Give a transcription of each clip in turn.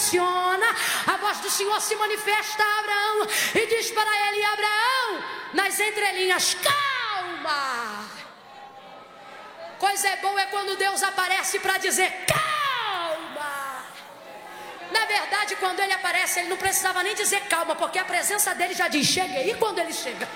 funciona. A voz do Senhor se manifesta a Abraão e diz para ele: Abraão, nas entrelinhas, calma. Coisa boa é quando Deus aparece para dizer calma. Na verdade, quando ele aparece, ele não precisava nem dizer calma, porque a presença dele já diz cheguei. E quando ele chega?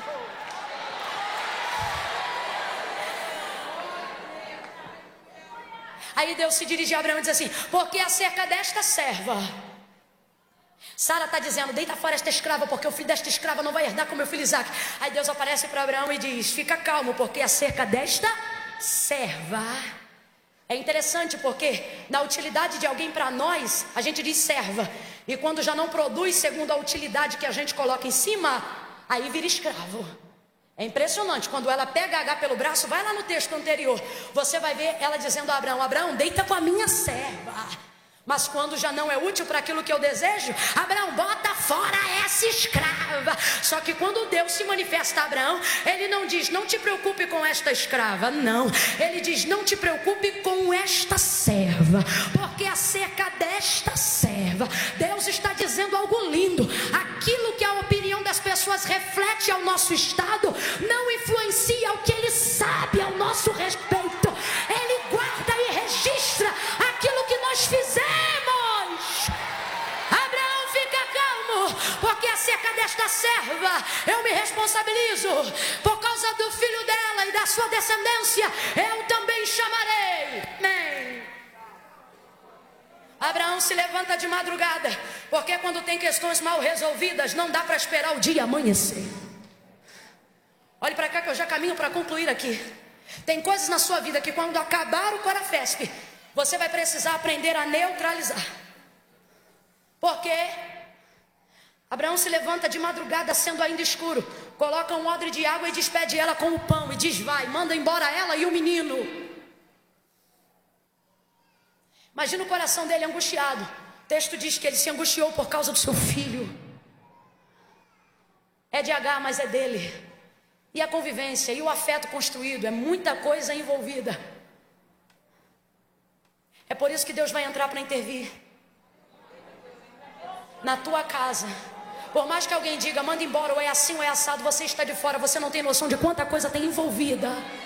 Aí Deus se dirige a Abraão e diz assim: porque acerca desta serva, Sara está dizendo, deita fora esta escrava, porque o filho desta escrava não vai herdar com meu filho Isaac. Aí Deus aparece para Abraão e diz: fica calmo, porque acerca desta serva. É interessante porque na utilidade de alguém para nós, a gente diz serva. E quando já não produz segundo a utilidade que a gente coloca em cima, aí vira escravo. É impressionante, quando ela pega H pelo braço, vai lá no texto anterior, você vai ver ela dizendo a Abraão: Abraão, deita com a minha serva. Mas quando já não é útil para aquilo que eu desejo, Abraão, bota fora essa escrava. Só que quando Deus se manifesta a Abraão, ele não diz: não te preocupe com esta escrava. Não, ele diz: não te preocupe com esta serva, porque acerca desta serva, Deus está dizendo algo lindo. Aquilo que a opinião das pessoas reflete ao nosso estado, não influencia o que ele sabe ao nosso respeito. Ele guarda e registra aquilo que nós fizemos. Abraão, fica calmo, porque acerca desta serva eu me responsabilizo. Por causa do filho dela e da sua descendência, eu também chamarei. Amém. Abraão se levanta de madrugada, porque quando tem questões mal resolvidas, não dá para esperar o dia amanhecer. Olhe para cá que eu já caminho para concluir aqui. Tem coisas na sua vida que quando acabar o Corafesp, você vai precisar aprender a neutralizar. Porque Abraão se levanta de madrugada, sendo ainda escuro, coloca um odre de água e despede ela com o pão e diz: vai, manda embora ela e o menino. Imagina o coração dele angustiado. O texto diz que ele se angustiou por causa do seu filho. É de H, mas é dele. E a convivência, e o afeto construído, é muita coisa envolvida. É por isso que Deus vai entrar para intervir na tua casa. Por mais que alguém diga, manda embora, ou é assim ou é assado, você está de fora, você não tem noção de quanta coisa tem envolvida.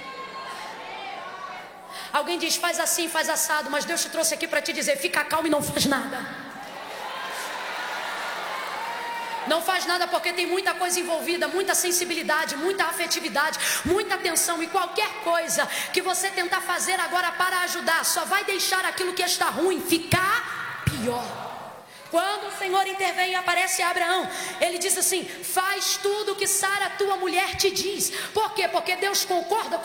Alguém diz, faz assim, faz assado, mas Deus te trouxe aqui para te dizer, fica calmo e não faz nada. Não faz nada porque tem muita coisa envolvida, muita sensibilidade, muita afetividade, muita atenção. E qualquer coisa que você tentar fazer agora para ajudar, só vai deixar aquilo que está ruim ficar pior. Quando o Senhor intervém e aparece a Abraão, ele diz assim, faz tudo o que Sara, tua mulher, te diz. Por quê? Porque Deus concorda com